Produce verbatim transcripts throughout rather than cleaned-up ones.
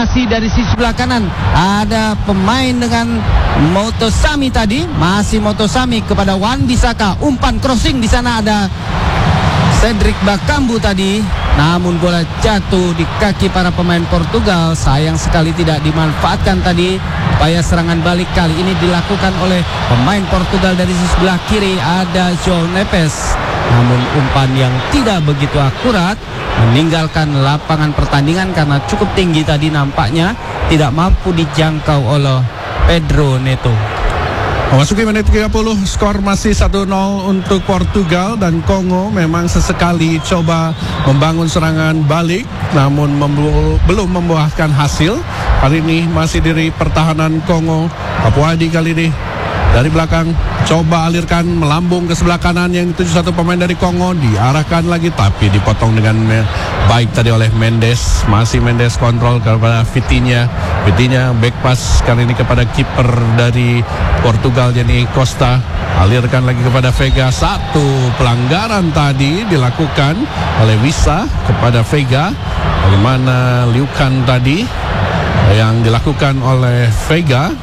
masih dari sisi sebelah kanan ada pemain dengan Motosami tadi, masih Motosami kepada Wan Bisaka, umpan crossing di sana ada Cedric Bakambu tadi, namun bola jatuh di kaki para pemain Portugal. Sayang sekali tidak dimanfaatkan tadi. Upaya serangan balik kali ini dilakukan oleh pemain Portugal dari sisi sebelah kiri ada João Neves, namun umpan yang tidak begitu akurat meninggalkan lapangan pertandingan karena cukup tinggi tadi, nampaknya tidak mampu dijangkau oleh Pedro Neto. Memasuki menit tiga puluh, skor masih satu nol untuk Portugal, dan Kongo memang sesekali coba membangun serangan balik namun membu- belum membuahkan hasil. Kali ini masih dari pertahanan Kongo. Kapuadi kali ini dari belakang coba alirkan melambung ke sebelah kanan yang dituju satu pemain dari Kongo, diarahkan lagi tapi dipotong dengan baik tadi oleh Mendes. Masih Mendes kontrol kepada Vitinha. Vitinha back pass kali ini kepada kiper dari Portugal yakni Costa. Alirkan lagi kepada Vega. Satu pelanggaran tadi dilakukan oleh Wissa kepada Vega. Bagaimana Liukan tadi yang dilakukan oleh Vega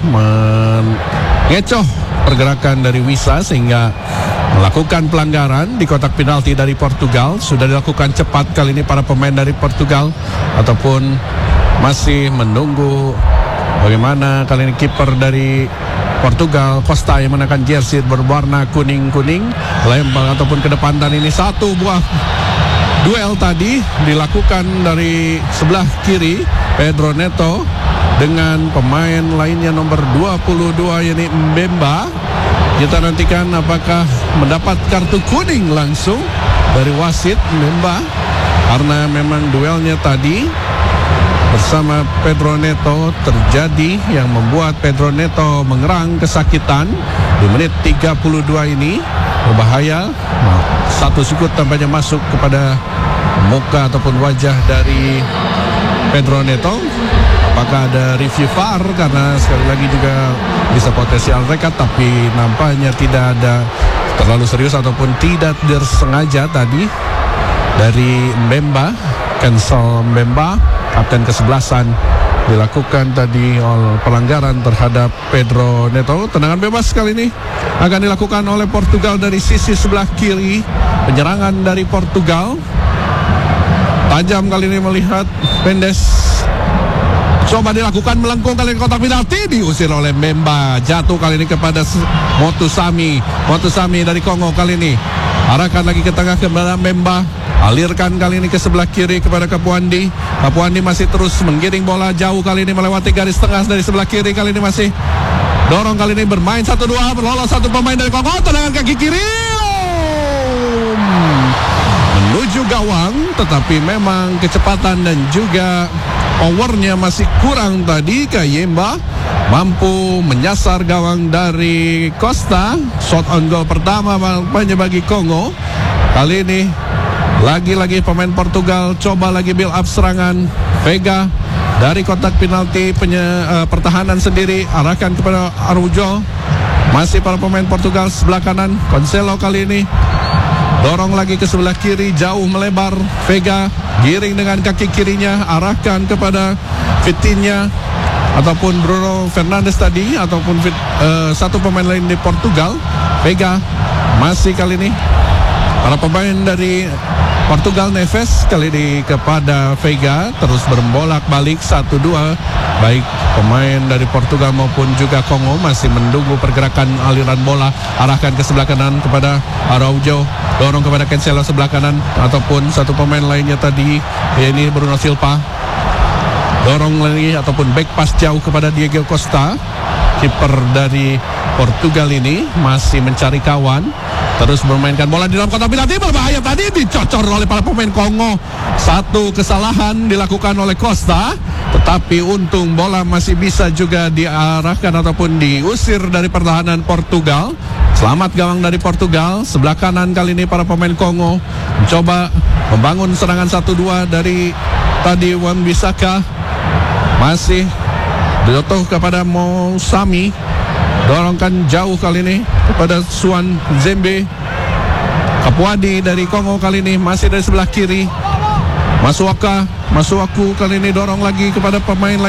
mengecoh pergerakan dari Wissa sehingga melakukan pelanggaran di kotak penalti dari Portugal. Sudah dilakukan cepat kali ini para pemain dari Portugal, ataupun masih menunggu bagaimana kali ini kiper dari Portugal Costa yang menekan jersey berwarna kuning-kuning, lempar ataupun ke depan. Dan ini satu buah duel tadi dilakukan dari sebelah kiri Pedro Neto dengan pemain lainnya nomor dua puluh dua yakni Mbemba. Kita nantikan apakah mendapat kartu kuning langsung dari wasit Mbemba, karena memang duelnya tadi bersama Pedro Neto terjadi yang membuat Pedro Neto mengerang kesakitan di menit tiga puluh dua ini. Berbahaya. Nah, satu sikut tampaknya masuk kepada muka ataupun wajah dari Pedro Neto. Apakah ada review V A R, karena sekali lagi juga bisa potensial rekat, tapi nampaknya tidak ada terlalu serius ataupun tidak tersengaja tadi dari Mbemba. Cancel Mbemba, kapten kesebelasan, dilakukan tadi oleh pelanggaran terhadap Pedro Neto. Tendangan bebas kali ini akan dilakukan oleh Portugal dari sisi sebelah kiri. Penyerangan dari Portugal tajam kali ini melihat Mendes. Coba dilakukan melengkung kali ini kotak penalti, diusir oleh Mbemba. Jatuh kali ini kepada Motosami. Motosami dari Kongo kali ini arahkan lagi ke tengah kepada Mbemba. Alirkan kali ini ke sebelah kiri kepada Kapuandi. Kapuandi masih terus menggiring bola jauh kali ini melewati garis tengah dari sebelah kiri. Kali ini masih dorong kali ini bermain satu dua, lolos satu pemain dari Kongo. Tendangan kaki kiri menuju gawang, tetapi memang kecepatan dan juga powernya masih kurang tadi. Kayemba mampu menyasar gawang dari Costa. Shot on goal pertama banyak bagi Kongo. Kali ini lagi-lagi pemain Portugal coba lagi build up serangan. Vega dari kotak penalti penye, uh, pertahanan sendiri arahkan kepada Araujo. Masih para pemain Portugal sebelah kanan. Cancelo kali ini dorong lagi ke sebelah kiri, jauh melebar. Vega giring dengan kaki kirinya, arahkan kepada Vitinha ataupun Bruno Fernandes tadi, ataupun uh, satu pemain lain di Portugal. Vega masih kali ini para pemain dari Portugal. Neves kali ini kepada Vega, terus berbolak balik satu dua. Baik pemain dari Portugal maupun juga Kongo masih menunggu pergerakan aliran bola. Arahkan ke sebelah kanan kepada Araujo, dorong kepada Cancelo sebelah kanan, ataupun satu pemain lainnya tadi ini Bruno Silva. Dorong lagi ataupun back pass jauh kepada Diego Costa. Kiper dari Portugal ini masih mencari kawan, terus bermainkan bola di dalam kotak penalti. Berbahaya tadi, dicocor oleh para pemain Kongo. Satu kesalahan dilakukan oleh Costa, tetapi untung bola masih bisa juga diarahkan ataupun diusir dari pertahanan Portugal. Selamat gawang dari Portugal. Sebelah kanan kali ini para pemain Kongo mencoba membangun serangan satu dua dari tadi Wan Bisaka. Masih jatuh kepada Mosami. Dorongkan jauh kali ini kepada Suan Zembe. Kapuadi dari Kongo kali ini masih dari sebelah kiri. Masuaka, Masuaku kali ini dorong lagi kepada pemain lain.